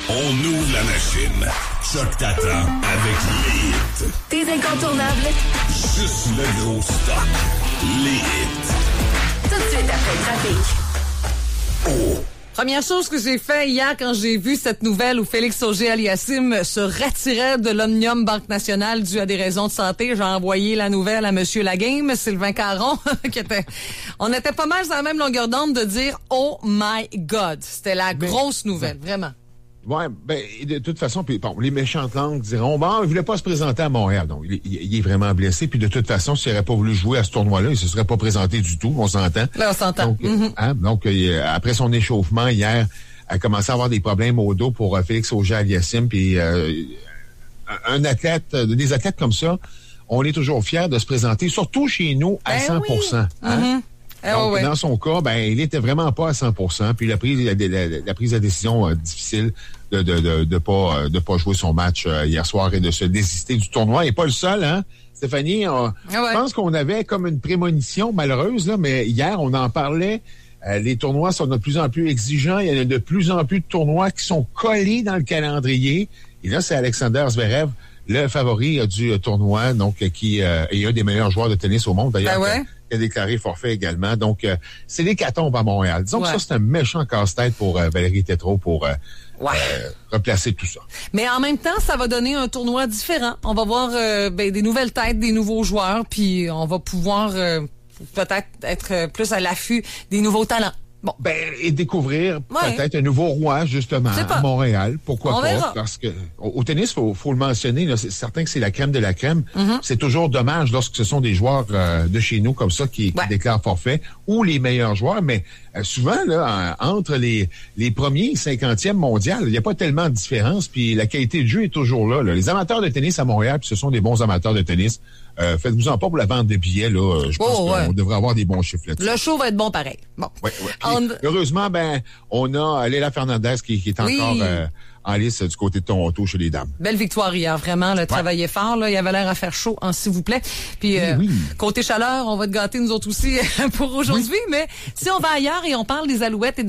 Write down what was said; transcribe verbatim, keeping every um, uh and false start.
On ouvre la machine. Choc t'attend avec les hits. Tes incontournables. Juste le gros stock. Les hits. Tout de suite après le trafic. Oh. Première chose que j'ai fait hier quand j'ai vu cette nouvelle où Félix Auger-Aliassime se retirait de l'Omnium Banque Nationale dû à des raisons de santé, j'ai envoyé la nouvelle à Monsieur Lagame, Sylvain Caron, qui était, on était pas mal sur la même longueur d'onde de dire « Oh my God ». C'était la grosse nouvelle, vraiment. Ouais, ben, de toute façon, puis bon, les méchantes langues diront, bon, il voulait pas se présenter à Montréal, donc il, il est vraiment blessé, puis de toute façon, s'il n'aurait pas voulu jouer à ce tournoi-là, il se serait pas présenté du tout, on s'entend. Là, on s'entend. Donc, mm-hmm. hein, donc euh, après son échauffement hier, a commencé à avoir des problèmes au dos pour euh, Félix Auger-Aliassime, puis euh, un athlète, des athlètes comme ça, on est toujours fiers de se présenter, surtout chez nous, à ben cent pour cent. Oui. Hein? Mm-hmm. Donc, oh, ouais. dans son cas, ben, il était vraiment pas à cent pour cent. Puis il a pris la, la, la, la prise de décision euh, difficile de de de, de pas euh, de pas jouer son match euh, hier soir et de se désister du tournoi. Il n'est pas le seul, hein, Stéphanie. On, ah ouais. Je pense qu'on avait comme une prémonition malheureuse là, mais hier on en parlait. Euh, les tournois sont de plus en plus exigeants. Il y en a de plus en plus de tournois qui sont collés dans le calendrier. Et là, c'est Alexander Zverev, le favori euh, du euh, tournoi, donc euh, qui euh, est un des meilleurs joueurs de tennis au monde d'ailleurs. Ben ouais. Qui a déclaré forfait également. Donc, euh, c'est l'hécatombe à Montréal. Disons ouais. que ça, c'est un méchant casse-tête pour euh, Valérie Tétrault pour euh, ouais. euh, replacer tout ça. Mais en même temps, ça va donner un tournoi différent. On va voir euh, ben, des nouvelles têtes, des nouveaux joueurs, puis on va pouvoir euh, peut-être être plus à l'affût des nouveaux talents. Bon. Ben, et découvrir ouais. peut-être un nouveau roi, justement, à Montréal. Pourquoi on pas? Verra. Parce que au, au tennis, faut, faut le mentionner, là, c'est certain que c'est la crème de la crème. Mm-hmm. C'est toujours dommage lorsque ce sont des joueurs euh, de chez nous comme ça qui, ouais. qui déclarent forfait ou les meilleurs joueurs. Mais euh, souvent, là, en, entre les, les premiers et cinquantièmes mondial, il n'y a pas tellement de différence. Puis la qualité de jeu est toujours là, là. Les amateurs de tennis à Montréal, puis ce sont des bons amateurs de tennis. Euh, faites-vous-en pas pour la vente de billets, là. Je pense oh, ouais. qu'on devrait avoir des bons chiffres là-dessus. Le show va être bon pareil. Bon. Ouais, ouais. Puis, On... heureusement, ben, on a Léla Fernandez qui, qui est oui. encore euh, en lice du côté de Toronto chez les dames. Belle victoire hier, vraiment. Le ouais. travaillait fort, là. Il avait l'air à faire chaud, en s'il vous plaît. Puis, euh, oui, oui. côté chaleur, on va te gâter nous autres aussi pour aujourd'hui. Oui. Mais si on va ailleurs et on parle des Alouettes et